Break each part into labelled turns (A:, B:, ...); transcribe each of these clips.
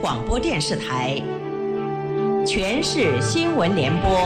A: 广播电视台全市新闻联播。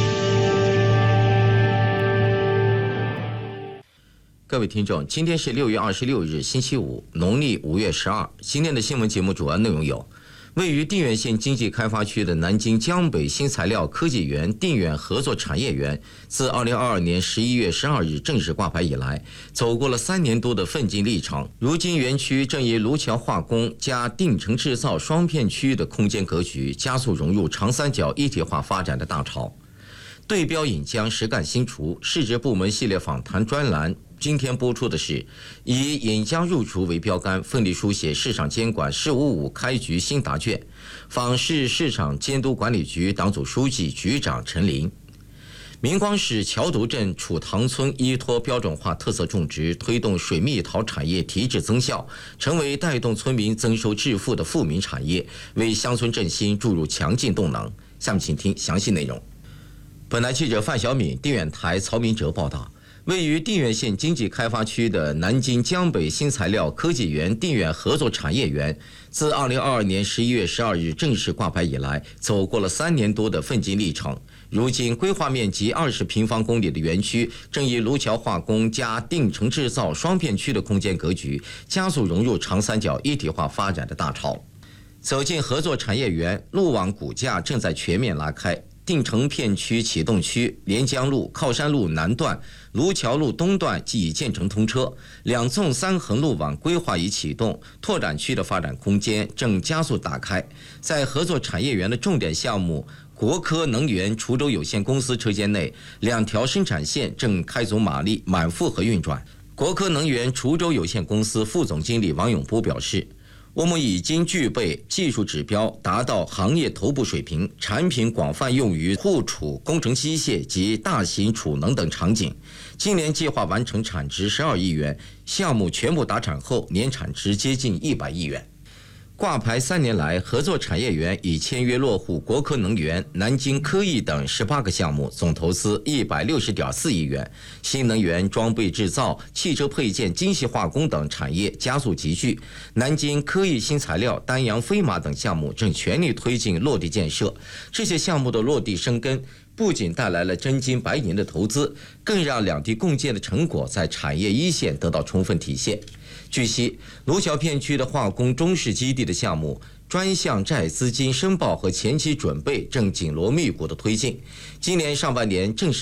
B: 各位听众，今天是6月26日，星期五，农历5月12。今天的新闻节目主要内容有：位于定远县经济开发区的南京江北新材料科技园定远合作产业园，自2022年11月12日正式挂牌以来，走过了3年多的奋进历程。如今园区正以卢桥化工加定城制造双片区的空间格局，加速融入长三角一体化发展的大潮。对标引江，实干新厨，市直部门系列访谈专栏。今天播出的是以引江入厨为标杆，奋力书写市场监管455开局新答卷，访市市场监督管理局党组书记、局长陈林。明光市桥头镇楚塘村依托标准化特色种植，推动水蜜桃产业提质增效，成为带动村民增收致富的富民产业，为乡村振兴注入强劲动能。下面请听详细内容。本台记者范小敏、定远台曹明哲报道。位于定远县经济开发区的南京江北新材料科技园定远合作产业园，自2022年11月12日正式挂牌以来，走过了3年多的奋进历程。如今，规划面积20平方公里的园区，正以卢桥化工加定城制造双片区的空间格局，加速融入长三角一体化发展的大潮。走进合作产业园，路网骨架正在全面拉开。定城片区启动区连江路、靠山路南段、卢桥路东段即已建成通车，2纵3横路网规划已启动，拓展区的发展空间正加速打开。在合作产业园的重点项目国科能源滁州有限公司车间内，2条生产线正开足马力，满负荷运转。国科能源滁州有限公司副总经理王永波表示，我们已经具备技术指标达到行业头部水平，产品广泛用于护储、工程机械及大型储能等场景。今年计划完成产值12亿元，项目全部达产后，年产值接近100亿元。挂牌3年来，合作产业园已签约落户国科能源、南京科艺等18个项目，总投资160.4亿元。新能源装备制造、汽车配件精细化工等产业加速集聚。南京科艺新材料、丹阳飞马等项目正全力推进落地建设。这些项目的落地生根，不仅带来了真金白银的投资，更让两地共建的成果在产业一线得到充分体现。据悉，卢桥片区的化工中式基地的项目专项债资金申报和前期准备正紧锣密鼓的推进，今年上半年正式